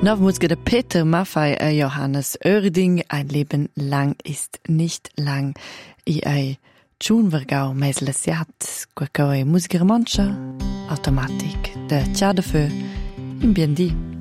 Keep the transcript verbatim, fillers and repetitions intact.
Nov Musik de Peter Maffay e Johannes Oerding, ein Leben lang ist nicht lang. I ei tschun vergau meis lesiat, quaco ei musiker mancha, automatic, de tja de feu, in bien di.